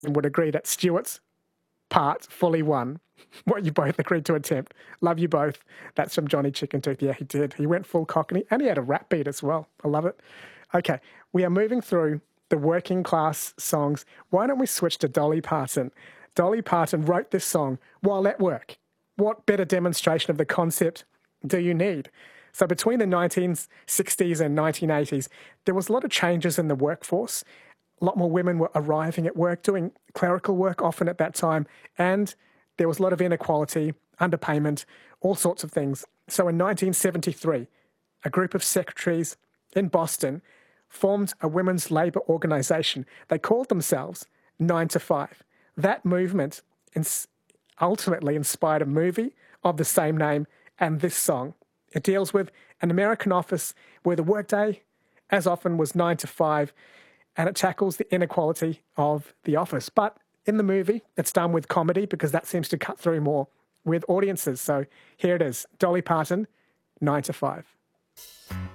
would agree that Stewart's part fully won what you both agreed to attempt. Love you both. That's from Johnny Chicken Tooth. Yeah, he did. He went full Cockney and he had a rap beat as well. I love it. Okay, we are moving through the working class songs. Why don't we switch to Dolly Parton? Dolly Parton wrote this song while at work. What better demonstration of the concept do you need? So between the 1960s and 1980s, there was a lot of changes in the workforce. A lot more women were arriving at work, doing clerical work often at that time, and there was a lot of inequality, underpayment, all sorts of things. So in 1973, a group of secretaries in Boston formed a women's labour organisation. They called themselves 9 to 5. That movement ultimately inspired a movie of the same name and this song. It deals with an American office where the workday, as often, was 9 to 5, and it tackles the inequality of the office. But in the movie, it's done with comedy because that seems to cut through more with audiences. So here it is, Dolly Parton, 9 to 5.